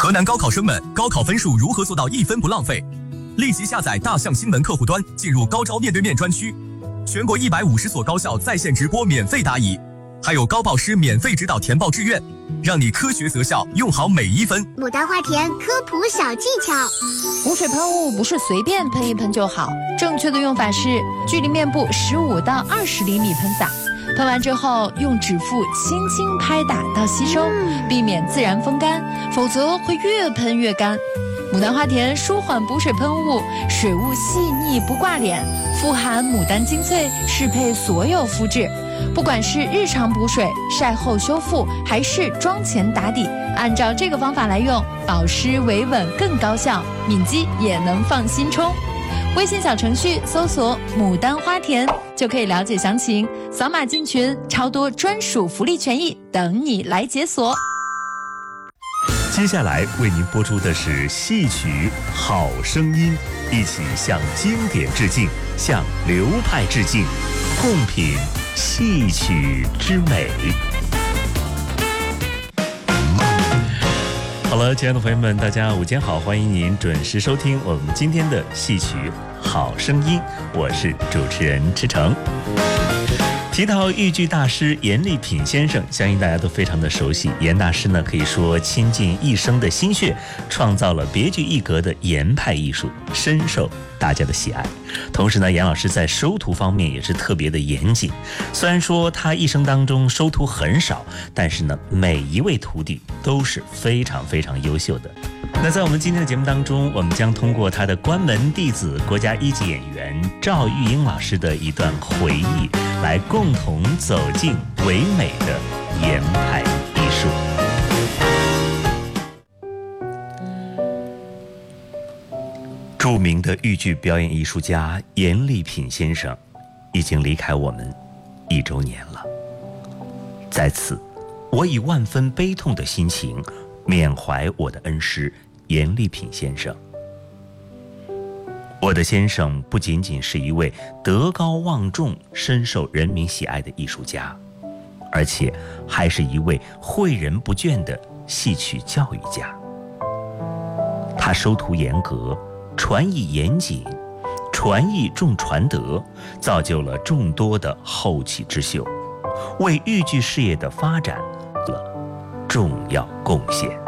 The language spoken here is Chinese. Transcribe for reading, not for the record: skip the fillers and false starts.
河南高考生们，高考分数如何做到1分不浪费？立即下载大象新闻客户端，进入高招面对面专区，全国150所高校在线直播免费答疑，还有高报师免费指导填报志愿，让你科学择校，用好每1分。 牡丹花田科普小技巧： 补水喷雾不是随便喷一喷就好，正确的用法是距离面部15到20厘米喷洒，喷完之后用指腹轻轻拍打到吸收，避免自然风干，否则会越喷越干。牡丹花田舒缓补水喷雾，水雾细腻不挂脸，富含牡丹精粹，适配所有肤质。不管是日常补水、晒后修复，还是妆前打底，按照这个方法来用，保湿维稳更高效，敏肌也能放心冲。微信小程序搜索牡丹花田就可以了解详情，扫码进群，超多专属福利权益等你来解锁。 接下来为您播出的是戏曲好声音，一起向经典致敬，向流派致敬，共品戏曲之美。好了，亲爱的朋友们，大家午间好，欢迎您准时收听我们今天的戏曲好声音，我是主持人池诚。提到豫剧大师严立品先生，相信大家都非常的熟悉。严大师呢，可以说倾尽一生的心血，创造了别具一格的严派艺术，深受大家的喜爱。同时呢，严老师在收徒方面也是特别的严谨。虽然说他一生当中收徒很少，但是呢，每一位徒弟都是非常非常优秀的。那在我们今天的节目当中，我们将通过他的关门弟子、国家一级演员赵玉英老师的一段回忆，来共同走进唯美的严派艺术。著名的豫剧表演艺术家严立品先生已经离开我们1周年了，在此，我以万分悲痛的心情缅怀我的恩师严立品先生。我的先生不仅仅是一位德高望重、深受人民喜爱的艺术家，而且还是一位诲人不倦的戏曲教育家。他收徒严格，传艺严谨，传艺重传德，造就了众多的后起之秀，为豫剧事业的发展了重要贡献。